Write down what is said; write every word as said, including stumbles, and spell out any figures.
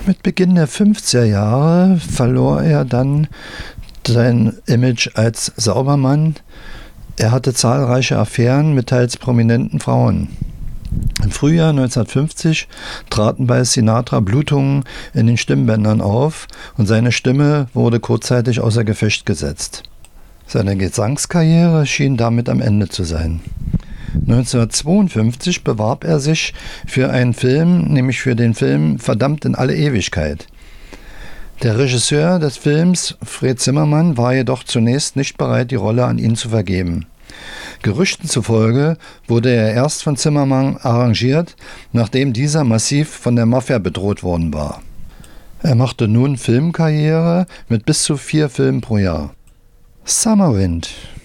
Mit Beginn der fünfziger Jahre verlor er dann sein Image als Saubermann. Er hatte zahlreiche Affären mit teils prominenten Frauen. Im Frühjahr neunzehnhundertfünfzig traten bei Sinatra Blutungen in den Stimmbändern auf und seine Stimme wurde kurzzeitig außer Gefecht gesetzt. Seine Gesangskarriere schien damit am Ende zu sein. neunzehnhundertzweiundfünfzig bewarb er sich für einen Film, nämlich für den Film Verdammt in alle Ewigkeit. Der Regisseur des Films, Fred Zimmermann, war jedoch zunächst nicht bereit, die Rolle an ihn zu vergeben. Gerüchten zufolge wurde er erst von Zimmermann arrangiert, nachdem dieser massiv von der Mafia bedroht worden war. Er machte nun Filmkarriere mit bis zu vier Filmen pro Jahr. Summer Wind.